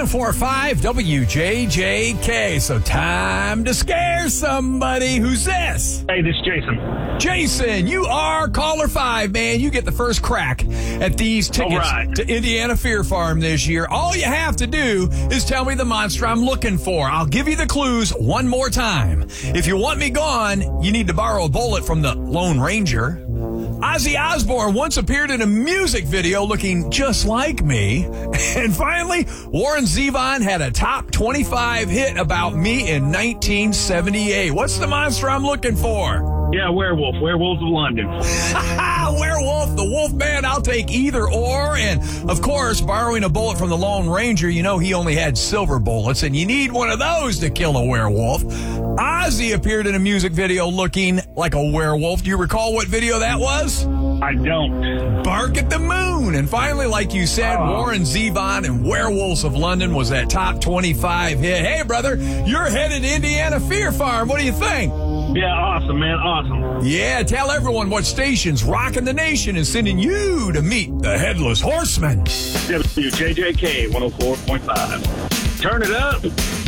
104.5 WJJK. So time to scare somebody. Who's this? Hey, this is Jason. Jason, you are caller 5, man. You get the first crack at these tickets to Indiana Fear Farm this year. All you have to do is tell me the monster I'm looking for. I'll give you the clues one more time. If you want me gone, you need to borrow a bullet from the Lone Ranger. Ozzy Osbourne once appeared in a music video looking just like me. And finally, Warren Zevon had a top 25 hit about me in 1978. What's the monster I'm looking for? Yeah, werewolf. Werewolves of London. Werewolf, the Wolfman, I'll take either or. And, of course, borrowing a bullet from the Lone Ranger, you know he only had silver bullets, and you need one of those to kill a werewolf. Ozzy appeared in a music video looking like a werewolf. Do you recall what video that was? I don't. Bark at the Moon. And finally, like you said, Warren Zevon and Werewolves of London was that top 25 hit. Hey, brother, you're headed to Indiana Fear Farm. What do you think? Yeah, awesome, man. Awesome. Yeah, tell everyone what station's rocking the nation and sending you to meet the Headless Horseman. WJJK 104.5. Turn it up.